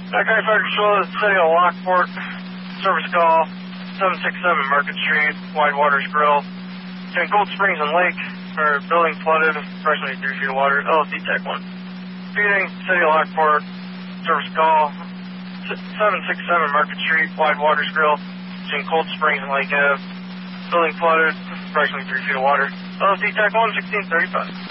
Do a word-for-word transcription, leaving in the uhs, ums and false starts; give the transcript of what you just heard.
Okay, Fire Control, the City of Lockport, service call, seven six seven Market Street, Wide Waters Grill. In Cold Springs and Lake, or building flooded, approximately three feet of water, L S D Tech one. Feeding, City of Lockport, service call, seven six seven Market Street, Wide Waters Grill. In Cold Springs and Lake Ave, building flooded, approximately three feet of water, L S D Tech one, sixteen thirty-five.